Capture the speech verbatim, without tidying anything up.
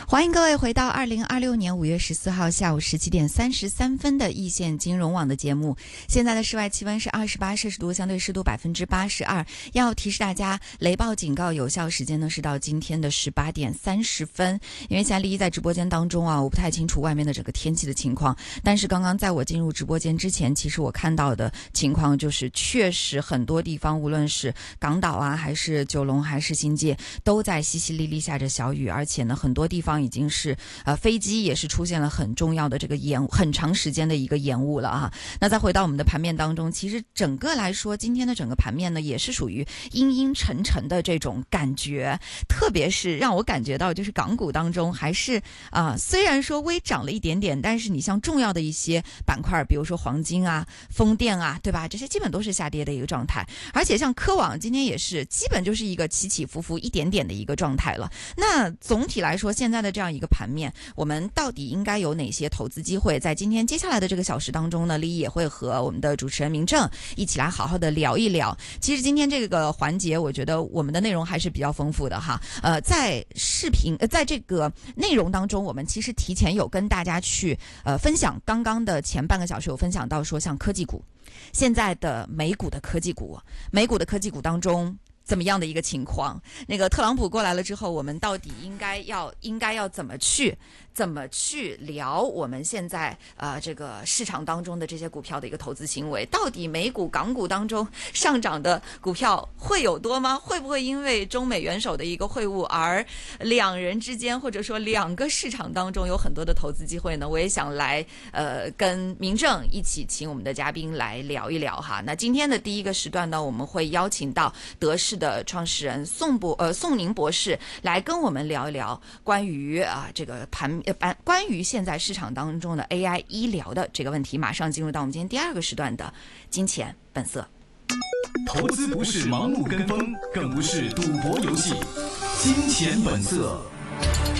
欢迎各位回到二零二六年五月十四号下午十七点三十三分的易线金融网的节目。现在的室外气温是二十八摄氏度，相对湿度百分之八十二。要提示大家，雷暴警告有效时间呢是到今天的十八点三十分。因为现在丽一在直播间当中啊，我不太清楚外面的整个天气的情况，但是刚刚在我进入直播间之前，其实我看到的情况就是确实很多地方，无论是港岛啊，还是九龙，还是新界，都在淅淅沥沥下着小雨，而且呢，很多地方已经是呃飞机也是出现了很重要的这个延很长时间的一个延误了啊。那再回到我们的盘面当中，其实整个来说，今天的整个盘面呢，也是属于阴阴沉沉的这种感觉，特别是让我感觉到，就是港股当中还是啊、呃，虽然说微涨了一点点，但是你像重要的一些板块，比如说黄金啊、风电啊，对吧？这些基本都是下跌的一个状态，而且像科网今天也是基本就是一个起起伏伏一点点的一个状态了。那总体来说，现在的这样一个盘面，我们到底应该有哪些投资机会？在今天接下来的这个小时当中呢，丽一也会和我们的主持人明正一起来好好的聊一聊。其实今天这个环节，我觉得我们的内容还是比较丰富的哈。呃，在视频，呃，在这个内容当中，我们其实提前有跟大家去呃分享，刚刚的前半个小时有分享到说，像科技股，现在的美股的科技股，美股的科技股当中，怎么样的一个情况？那个特朗普过来了之后，我们到底应该要应该要怎么去怎么去聊我们现在呃这个市场当中的这些股票的一个投资行为？到底美股、港股当中上涨的股票会有多吗？会不会因为中美元首的一个会晤而两人之间或者说两个市场当中有很多的投资机会呢？我也想来呃跟明正一起请我们的嘉宾来聊一聊哈。那今天的第一个时段呢，我们会邀请到德视的创始人宋博呃宋宁博士来跟我们聊一聊关于啊这个盘呃关于现在市场当中的 A I 医疗的这个问题。马上进入到我们今天第二个时段的金钱本色。 投资不是盲目跟风，更不是赌博游戏，金钱本色。